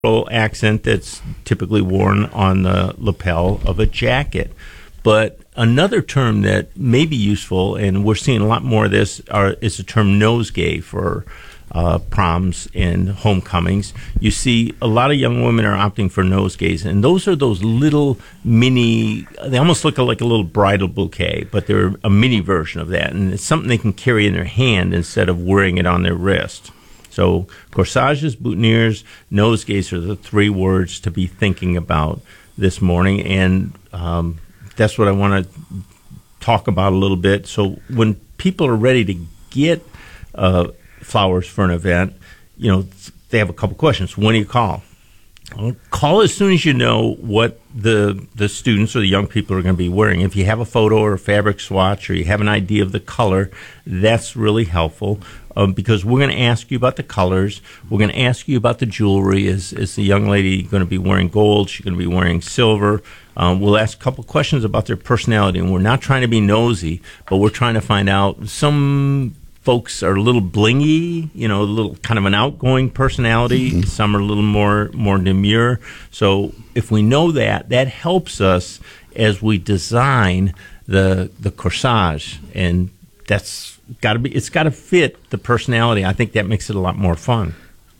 accent that's typically worn on the lapel of a jacket. But another term that may be useful, and we're seeing a lot more of this, is the term nosegay for proms and homecomings. You see a lot of young women are opting for nosegays, and those are those little mini, they almost look like a little bridal bouquet, but they're a mini version of that, and it's something they can carry in their hand instead of wearing it on their wrist. So corsages, boutonnieres, nosegays are the three words to be thinking about this morning, and that's what I want to talk about a little bit. So when people are ready to get flowers for an event, they have a couple questions. When do you call? Call as soon as you know what the students or the young people are going to be wearing. If you have a photo or a fabric swatch or you have an idea of the color, that's really helpful because we're going to ask you about the colors. We're going to ask you about the jewelry. Is the young lady going to be wearing gold? She's going to be wearing silver? We'll ask a couple questions about their personality, and we're not trying to be nosy, but we're trying to find out. Some folks are a little blingy, a little kind of an outgoing personality. Mm-hmm. Some are a little more demure. So if we know that helps us as we design the corsage, and it's got to fit the personality. I think that makes it a lot more fun.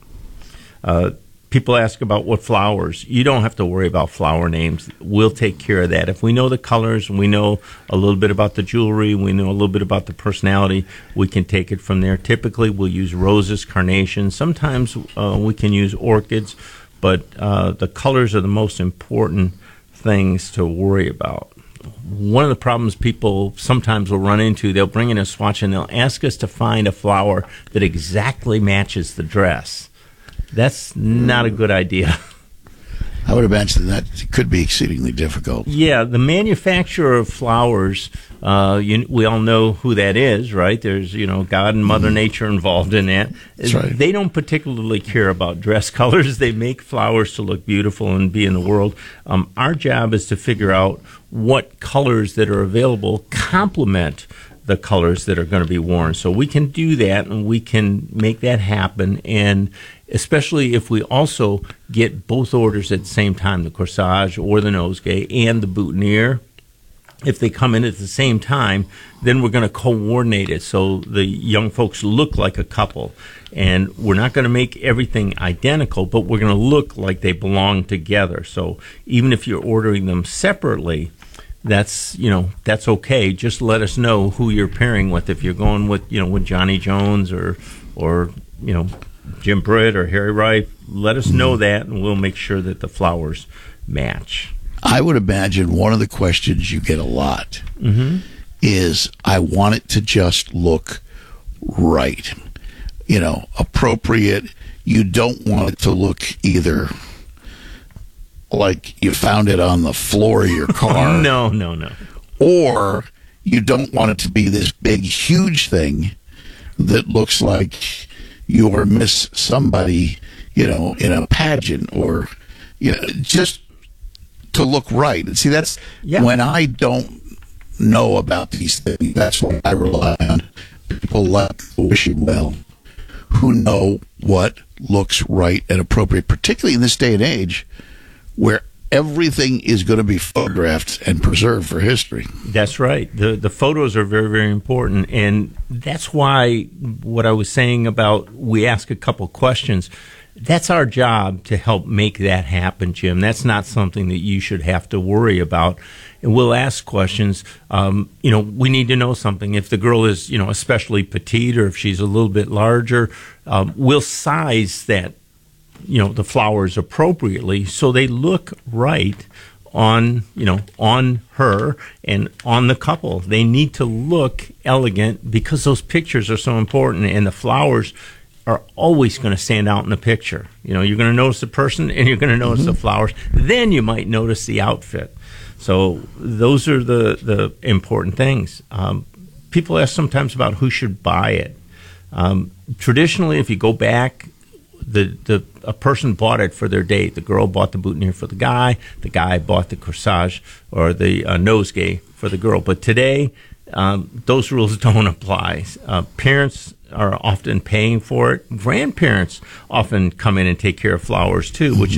People ask about what flowers. You don't have to worry about flower names. We'll take care of that. If we know the colors, we know a little bit about the jewelry, we know a little bit about the personality, we can take it from there. Typically, we'll use roses, carnations. Sometimes we can use orchids, but the colors are the most important things to worry about. One of the problems people sometimes will run into, they'll bring in a swatch and they'll ask us to find a flower that exactly matches the dress. That's not a good idea. I would imagine that could be exceedingly difficult. Yeah, the manufacturer of flowers, we all know who that is, right? There's, God and Mother Nature involved in that. That's right. They don't particularly care about dress colors. They make flowers to look beautiful and be in the world. Our job is to figure out what colors that are available complement the colors that are going to be worn. So we can do that, and we can make that happen, and especially if we also get both orders at the same time, the corsage or the nosegay and the boutonniere. If they come in at the same time, then we're going to coordinate it so the young folks look like a couple. And we're not going to make everything identical, but we're going to look like they belong together. So even if you're ordering them separately, that's okay. Just let us know who you're pairing with. If you're going with Johnny Jones or Jim Britt or Harry Rife, let us know that, and we'll make sure that the flowers match. I would imagine one of the questions you get a lot is, I want it to just look right, appropriate. You don't want it to look either like you found it on the floor of your car. No. Or you don't want it to be this big, huge thing that looks like you're Miss Somebody, in a pageant, or, just to look right. And see, that's when I don't know about these things, that's what I rely on. People like wishing well, who know what looks right and appropriate, particularly in this day and age where everything is going to be photographed and preserved for history. That's right. The photos are very, very important, and that's why what I was saying about we ask a couple questions, that's our job to help make that happen, Jim. That's not something that you should have to worry about. And we'll ask questions. We need to know something. If the girl is, especially petite, or if she's a little bit larger, we'll size that, the flowers appropriately so they look right on her and on the couple. They need to look elegant because those pictures are so important, and the flowers are always going to stand out in the picture. You're going to notice the person, and you're going to notice the flowers. Then you might notice the outfit. So those are the important things. People ask sometimes about who should buy it. Traditionally, if you go back, a person bought it for their date. The girl bought the boutonniere for the guy bought the corsage or the nosegay for the girl. But today, those rules don't apply. Parents are often paying for it. Grandparents often come in and take care of flowers too, which